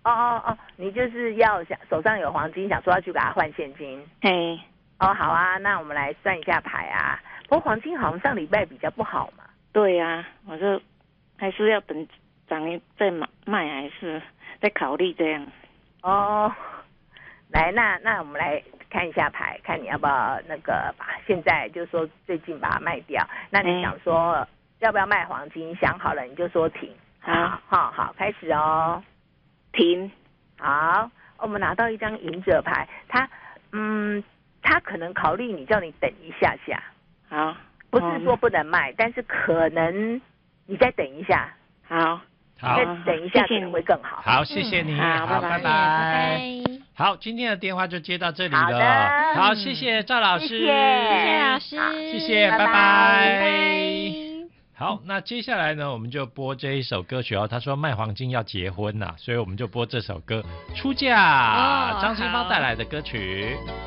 你就是要手上有黄金，想说要去给它换现金。 嘿， 好啊，那我们来算一下牌啊。不过黄金好像上礼拜比较不好嘛。 对呀，我就还是要等涨一再卖，还是再考虑这样。 来，那我们来看一下牌，看你要不要那个把现在就是说最近把它卖掉。那你想说要不要卖黄金？想好了你就说停。好，开始哦。 停。 好，我们拿到一张赢者牌，他可能考虑叫你等一下。 好， 不是说不能卖，但是可能你再等一下。 好， 再等一下可能会更好。 好，谢谢你，好，拜拜。好，今天的电话就接到这里了。好，谢谢赵老师， 谢谢老师， 谢谢，拜拜。好，那接下来呢，我们就播这一首歌曲哦。他说卖黄金要结婚呐，所以我们就播这首歌《出嫁》，张清芳带来的歌曲。